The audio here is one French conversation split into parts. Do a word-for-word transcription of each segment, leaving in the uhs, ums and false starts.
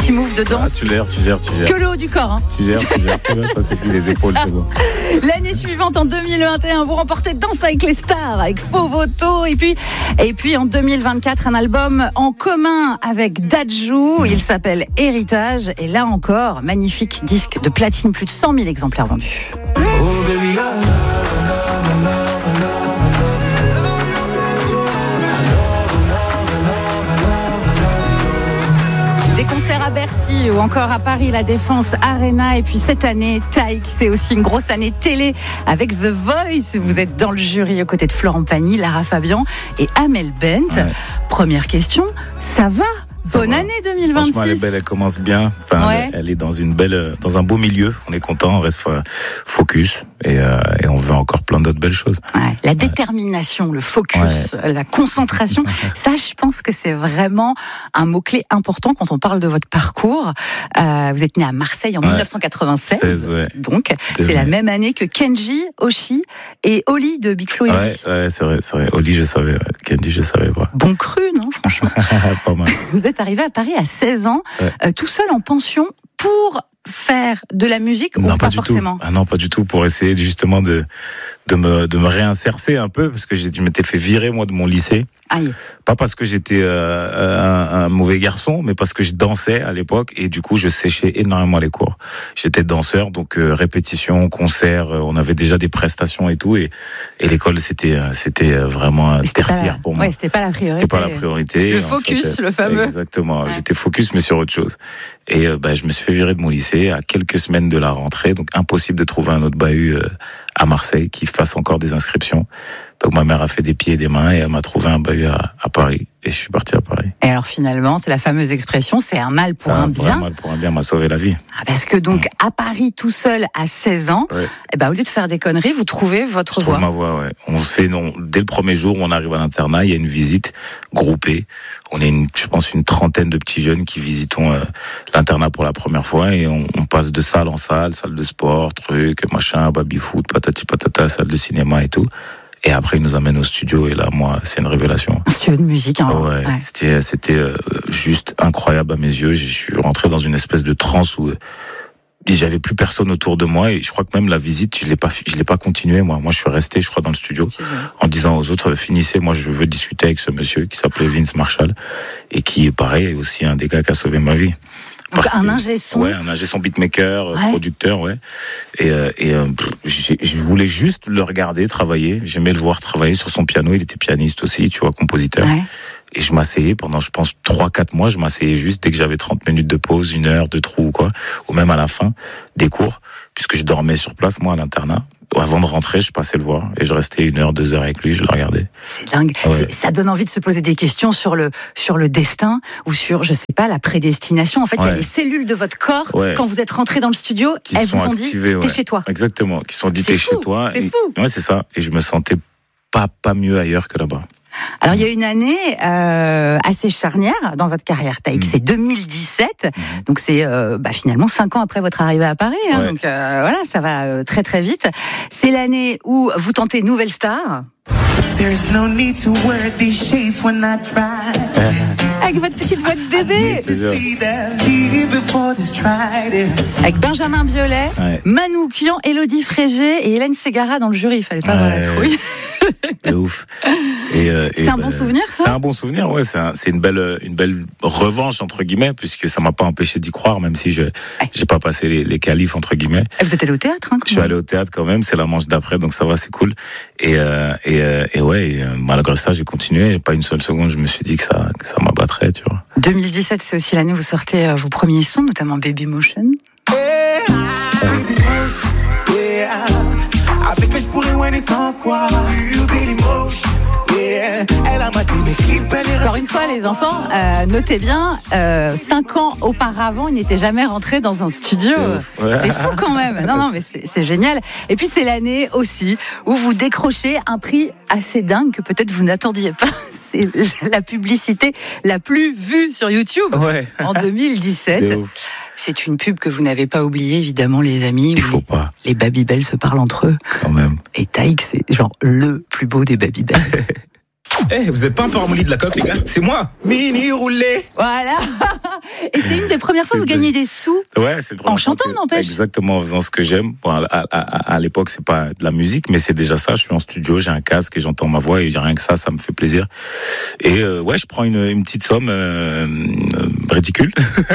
petit move de danse. Ah, tu gères, tu gères, tu gères. Que le haut du corps. Hein. Tu gères, tu gères. C'est bon, ça suffit, les épaules, c'est bon. L'année suivante, en deux mille vingt et un, vous remportez Danse avec les stars, avec Faux Voto. Et puis, et puis en deux mille vingt-quatre, un album en commun avec Dadju. Il s'appelle Héritage. Et là encore, magnifique disque de platine, plus de cent mille exemplaires vendus. Oh baby, I Des concerts à Bercy ou encore à Paris, la Défense Arena. Et puis cette année, Taïk, c'est aussi une grosse année télé avec The Voice. Vous êtes dans le jury aux côtés de Florent Pagny, Lara Fabian et Amel Bent. Ouais. Première question, ça va ? Ça Bonne va. Année deux mille vingt-six. Franchement, elle est belle, elle commence bien. Enfin, ouais. elle, elle est dans une belle, dans un beau milieu. On est content, on reste focus et, euh, et on veut encore plein d'autres belles choses. Ouais. La ouais. détermination, le focus, ouais. la concentration, ça, je pense que c'est vraiment un mot-clé important quand on parle de votre parcours. Euh, vous êtes né à Marseille en ouais. dix-neuf cent quatre-vingt-seize. seize, ouais. Donc, c'est, c'est la même année que Kenji, Oshi et Oli de Big Flo et ouais, ouais, c'est vrai, c'est vrai. Oli, je savais. Ouais. Kenji, je savais pas. Bon cru, non, franchement. Pas mal. Vous êtes arrivé à Paris à seize ans, ouais. euh, tout seul en pension pour faire de la musique non, ou pas, pas forcément? Ah non, pas du tout, pour essayer justement de, de, me, de me réinsérer un peu, parce que je m'étais fait virer, moi, de mon lycée. Aïe. Pas parce que j'étais euh, un, un mauvais garçon, mais parce que je dansais à l'époque, et du coup, je séchais énormément les cours. J'étais danseur, donc euh, répétition, concert, euh, on avait déjà des prestations et tout, et, et l'école, c'était, c'était vraiment tertiaire la, pour moi. Ouais, c'était pas la priorité. C'était pas la priorité. Le focus, fait, le fameux. Exactement. Ouais. J'étais focus, mais sur autre chose. Et euh, bah, je me suis fait virer de mon lycée à quelques semaines de la rentrée, donc impossible de trouver un autre bahut euh, à Marseille qui fasse encore des inscriptions. Donc ma mère a fait des pieds et des mains et elle m'a trouvé un bahut à, à Paris. Et je suis parti à Paris. Et alors finalement, c'est la fameuse expression, c'est un mal pour ah, un bien. Un mal pour un bien m'a sauvé la vie. Ah, parce que donc mmh. à Paris tout seul à seize ans, ouais. eh ben, au lieu de faire des conneries, vous trouvez votre je voie. Je trouve ma voie, ouais. On se fait, non, dès le premier jour où on arrive à l'internat, il y a une visite groupée. On est, une, je pense, une trentaine de petits jeunes qui visitons euh, l'internat pour la première fois et on, on passe de salle en salle, salle de sport, truc, machin, baby-foot, patati patata, salle de cinéma et tout. Et après, ils nous amènent au studio. Et là, moi, c'est une révélation. Un studio de musique, hein. Ouais, ouais. C'était, c'était euh, juste incroyable à mes yeux. Je suis rentré dans une espèce de transe où j'avais plus personne autour de moi. Et je crois que même la visite, je l'ai pas, je l'ai pas continué, moi. Moi, je suis resté, je crois, dans le studio, studio. en disant aux autres, finissez. Moi, je veux discuter avec ce monsieur qui s'appelait Vince Marshall. Et qui, pareil, est aussi un des gars qui a sauvé ma vie. Donc Parce un que, ingé son. Ouais, un ingé son beatmaker, ouais. producteur, ouais. Et, euh, et euh, je voulais juste le regarder travailler. J'aimais le voir travailler sur son piano. Il était pianiste aussi, tu vois, compositeur. Ouais. Et je m'asseyais pendant, je pense, trois quatre mois. Je m'asseyais juste dès que j'avais trente minutes de pause, une heure, de trou ou quoi. Ou même à la fin des cours. Puisque je dormais sur place, moi, à l'internat. Avant de rentrer, je passais le voir et je restais une heure, deux heures avec lui, je le regardais. C'est dingue. Ouais. C'est, ça donne envie de se poser des questions sur le, sur le destin ou sur, je sais pas, la prédestination. En fait, il ouais. y a les cellules de votre corps, ouais. quand vous êtes rentré dans le studio, qui elles vous ont dit, t'es ouais. chez toi. Exactement. Qui sont dit, t'es chez toi. C'est et, fou. Ouais, c'est ça. Et je me sentais pas, pas mieux ailleurs que là-bas. Alors il y a une année euh, assez charnière dans votre carrière, Taïk, mmh. c'est deux mille dix-sept, mmh. donc c'est euh, bah, finalement cinq ans après votre arrivée à Paris, hein, ouais. donc euh, voilà, ça va euh, très très vite. C'est l'année où vous tentez Nouvelle Star. There's no need to wear these shades when I try. Avec votre petite voix de bébé. Avec Benjamin Biolay, ouais. Manoukian, Élodie Frégé et Hélène Ségara dans le jury. Il fallait pas avoir ouais. la trouille. C'est ouf. Et, euh, c'est et un bah, bon souvenir, ça. C'est un bon souvenir, ouais. C'est, un, c'est une belle, une belle revanche entre guillemets, puisque ça m'a pas empêché d'y croire, même si je, ouais. j'ai pas passé les, les qualifs entre guillemets. Et vous êtes allé au théâtre, hein, Je suis allé au théâtre quand même. C'est la manche d'après, donc ça va, c'est cool. Et, euh, et, euh, et ouais, et, euh, malgré ça, j'ai continué. Pas une seule seconde, je me suis dit que ça, que ça m'abattrait, tu vois. deux mille dix-sept, c'est aussi l'année où vous sortez euh, vos premiers sons, notamment Baby Motion. Yeah, yeah. Avec que je pourrais ouiner cent fois. Encore une fois, les enfants, euh, notez bien, euh, cinq ans auparavant, ils n'étaient jamais rentrés dans un studio. Ouais. C'est fou quand même. Non, non, mais c'est, c'est génial. Et puis c'est l'année aussi où vous décrochez un prix assez dingue que peut-être vous n'attendiez pas. C'est la publicité la plus vue sur YouTube ouais. en deux mille dix-sept. C'est une pub que vous n'avez pas oubliée, évidemment, les amis. Il faut pas. Les Babybel se parlent entre eux. Quand même. Et Taïk, c'est genre le plus beau des Babybel. Eh, hey, vous êtes pas un peu ramolli de la coque, les gars? C'est moi, Mini Roulé. Voilà. Et c'est une des premières fois que vous gagnez des sous. Ouais, c'est le premier. En chantant, n'empêche. Exactement, en faisant ce que j'aime. Bon, à, à, à, à l'époque, c'est pas de la musique, mais c'est déjà ça. Je suis en studio, j'ai un casque et j'entends ma voix et j'ai rien que ça, ça me fait plaisir. Et euh, ouais, je prends une, une petite somme euh, euh, ridicule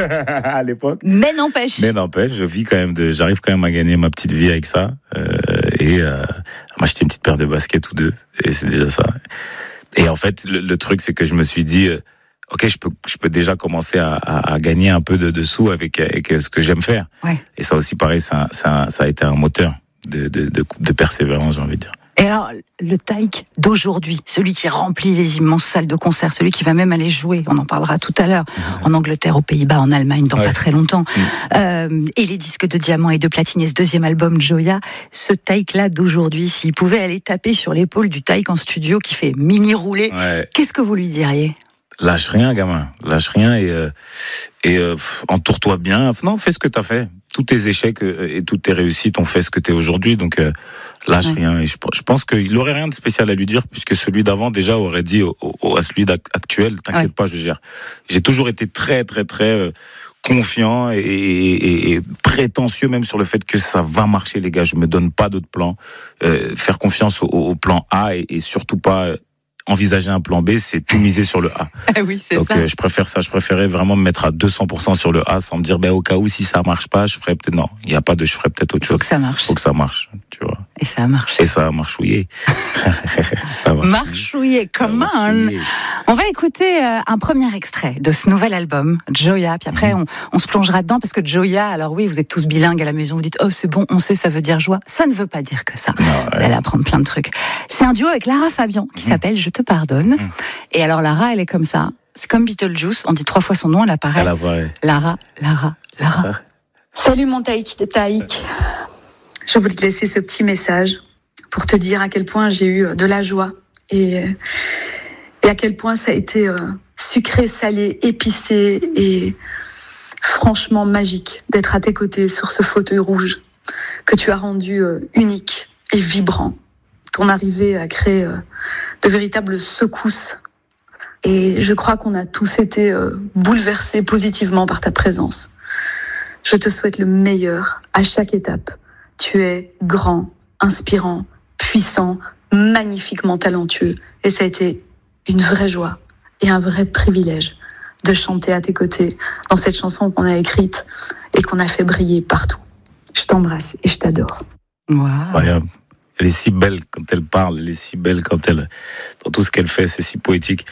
à l'époque. Mais n'empêche. Mais n'empêche, je vis quand même de, j'arrive quand même à gagner ma petite vie avec ça euh, et euh, à m'acheter une petite paire de baskets ou deux. Et c'est déjà ça. Et en fait, le, le truc, c'est que je me suis dit, euh, ok, je peux, je peux déjà commencer à, à, à gagner un peu de, de sous avec, avec ce que j'aime faire. Ouais. Et ça aussi, pareil, ça, ça, ça a été un moteur de, de, de, de persévérance, j'ai envie de dire. Et alors, le Taïk d'aujourd'hui, celui qui remplit les immenses salles de concert, celui qui va même aller jouer, on en parlera tout à l'heure, ouais. en Angleterre, aux Pays-Bas, en Allemagne, dans ouais. pas très longtemps, mmh. euh, et les disques de diamant et de platine, et ce deuxième album, Joya, ce Taïk-là d'aujourd'hui, s'il pouvait aller taper sur l'épaule du Taïk en studio qui fait mini rouler, ouais. qu'est-ce que vous lui diriez ? Lâche rien, gamin. Lâche rien et, euh, et euh, entoure-toi bien. Non, fais ce que t'as fait. Tous tes échecs et toutes tes réussites ont fait ce que t'es aujourd'hui. Donc, euh, lâche ouais. rien. Et je, je pense qu'il aurait rien de spécial à lui dire puisque celui d'avant déjà aurait dit au, au, à celui actuel, t'inquiète ouais. pas, je gère. J'ai toujours été très, très, très euh, confiant et, et, et prétentieux même sur le fait que ça va marcher, les gars. Je me donne pas d'autres plans. Euh, faire confiance au, au plan A et, et surtout pas... Euh, envisager un plan B, c'est tout miser sur le A. Ah oui, c'est Donc, ça. Euh, je préfère ça. Je préférais vraiment me mettre à deux cents pour cent sur le A sans me dire, ben, au cas où, si ça marche pas, je ferais peut-être, non, il y a pas de, je ferais peut-être autre chose. Faut que ça marche. Faut que ça marche, tu vois. Et ça a marché. Et ça a marchouillé. ça a marchouillé, come on. On va écouter euh, un premier extrait de ce nouvel album, Joya. Puis après, mm-hmm. on, on se plongera dedans parce que Joya, alors oui, vous êtes tous bilingues à la maison, vous dites, oh, c'est bon, on sait, ça veut dire joie. Ça ne veut pas dire que ça. Non, ouais. Vous allez apprendre plein de trucs. C'est un duo avec Lara Fabian qui mm-hmm. s'appelle Je te pardonne. Mm-hmm. Et alors, Lara, elle est comme ça. C'est comme Beetlejuice. On dit trois fois son nom, elle apparaît. Elle apparaît. Lara, Lara, Lara. Ah. Salut mon Taïk de Taïk. Je voulais te laisser ce petit message pour te dire à quel point j'ai eu de la joie et, et à quel point ça a été euh, sucré, salé, épicé et franchement magique d'être à tes côtés sur ce fauteuil rouge que tu as rendu euh, unique et vibrant. Ton arrivée a créé euh, de véritables secousses et je crois qu'on a tous été euh, bouleversés positivement par ta présence. Je te souhaite le meilleur à chaque étape. Tu es grand, inspirant, puissant, magnifiquement talentueux. Et ça a été une vraie joie et un vrai privilège de chanter à tes côtés dans cette chanson qu'on a écrite et qu'on a fait briller partout. Je t'embrasse et je t'adore. Wow. Incroyable. Elle est si belle quand elle parle, elle est si belle quand elle... Dans tout ce qu'elle fait, c'est si poétique.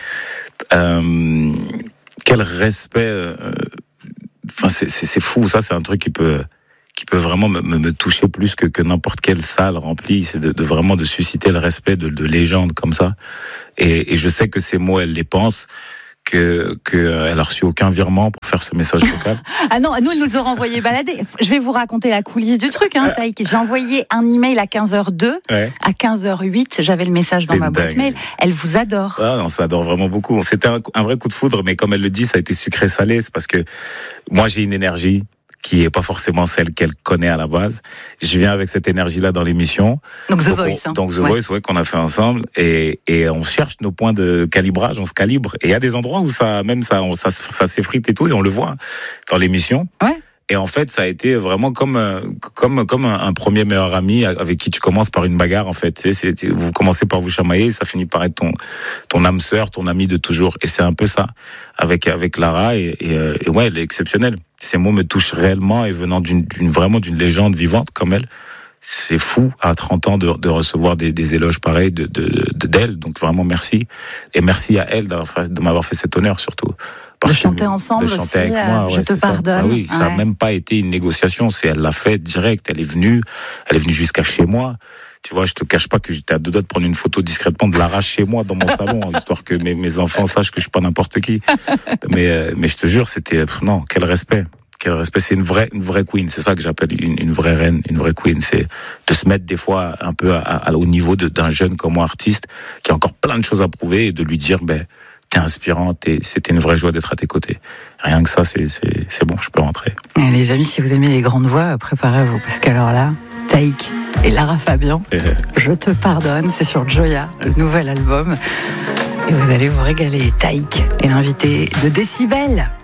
Euh, quel respect... Euh, Enfin, c'est, c'est, c'est fou, ça, c'est un truc qui peut, qui peut vraiment me, me, me toucher plus que, que n'importe quelle salle remplie. C'est de, de vraiment de susciter le respect de, de légendes comme ça. Et, et je sais que ces mots, elle les pense, que, que elle a reçu aucun virement pour faire ce message vocal. Ah non, nous, elle nous aura envoyé balader. Je vais vous raconter la coulisse du truc, hein, Taïk. J'ai envoyé un email à quinze heures deux. Ouais. À quinze heures huit, j'avais le message dans c'est ma dingue. boîte mail. Elle vous adore. Ah non, ça adore vraiment beaucoup. C'était un, un vrai coup de foudre, mais comme elle le dit, ça a été sucré-salé. C'est parce que moi, j'ai une énergie qui est pas forcément celle qu'elle connaît à la base. Je viens avec cette énergie-là dans l'émission. Donc The donc, Voice. On, hein. donc The ouais. Voice, ouais, qu'on a fait ensemble, et et on cherche nos points de calibrage, on se calibre. Et il y a des endroits où ça, même ça, on, ça, ça s'effrite et tout, et on le voit dans l'émission. Ouais. Et en fait, ça a été vraiment comme comme comme un, un premier meilleur ami avec qui tu commences par une bagarre. En fait, c'est, c'est, vous commencez par vous chamailler, ça finit par être ton ton âme sœur, ton ami de toujours. Et c'est un peu ça avec avec Lara. Et, et, et ouais, elle est exceptionnelle. Ces mots me touchent réellement et venant d'une, d'une vraiment d'une légende vivante comme elle. C'est fou à trente ans de, de recevoir des, des éloges pareils de, de, de d'elle. Donc vraiment merci et merci à elle d'avoir fait, de m'avoir fait cet honneur surtout. Parce de chanter ensemble de chanter aussi, avec moi, ouais, je te pardonne. Ah oui, ça n'a ouais. même pas été une négociation, c'est elle l'a fait direct, elle est venue, elle est venue jusqu'à chez moi. Tu vois, je te cache pas que j'étais à deux doigts de prendre une photo discrètement, de Lara chez moi dans mon salon, histoire que mes, mes enfants sachent que je suis pas n'importe qui. Mais mais je te jure, c'était non, quel respect. Quel respect, c'est une vraie, une vraie queen. C'est ça que j'appelle une, une vraie reine, une vraie queen. C'est de se mettre des fois un peu à, à, au niveau de, d'un jeune comme moi, artiste, qui a encore plein de choses à prouver, et de lui dire, ben, t'es inspirante et c'était une vraie joie d'être à tes côtés. Rien que ça, c'est, c'est, c'est bon, je peux rentrer. Et les amis, si vous aimez les grandes voix, préparez-vous, parce qu'alors là, Taïk et Lara Fabian, je te pardonne, c'est sur Joya, le nouvel album. Et vous allez vous régaler. Taïk est l'invité de Décibel.